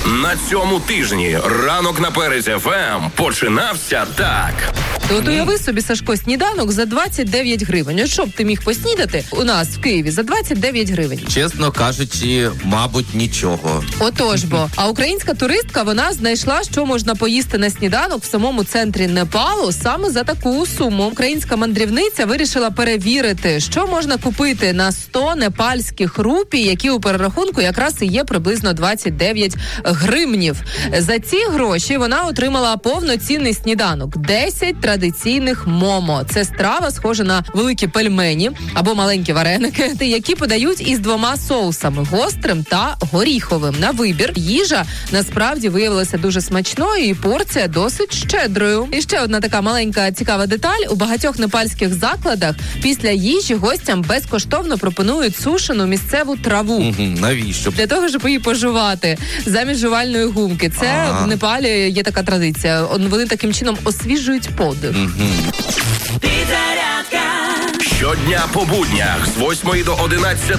На цьому тижні ранок на Перезі ФМ починався так. От уяви собі, Сашко, сніданок за 29 гривень. От що б ти міг поснідати у нас в Києві за 29 гривень? Чесно кажучи, мабуть, нічого. Отож бо. А українська туристка, вона знайшла, що можна поїсти на сніданок в самому центрі Непалу саме за таку суму. Українська мандрівниця вирішила перевірити, що можна купити на 100 непальських рупій, які у перерахунку якраз і є приблизно 29 гривнів. За ці гроші вона отримала повноцінний сніданок. 10 традиційних момо. Це страва, схожа на великі пельмені або маленькі вареники, які подають із 2 соусами – гострим та горіховим. На вибір їжа насправді виявилася дуже смачною і порція досить щедрою. І ще одна така маленька цікава деталь. У багатьох непальських закладах після їжі гостям безкоштовно пропонують сушену місцеву траву. Навіщо? Для того, щоб її пожувати замість жувальної гумки. Це в Непалі є така традиція. Вони таким чином освіжують подих. Щодня по буднях з 8 до 11